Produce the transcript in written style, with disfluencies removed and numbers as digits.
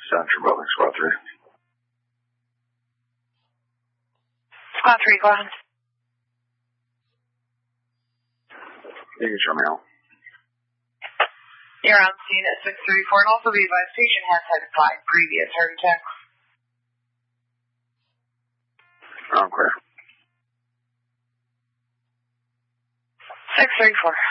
Central Building, Squad 3. Squad 3, go ahead. You can show me out. You're on scene at 634, and also be advised, patient has had 5 previous heart attacks. I'm clear. 634.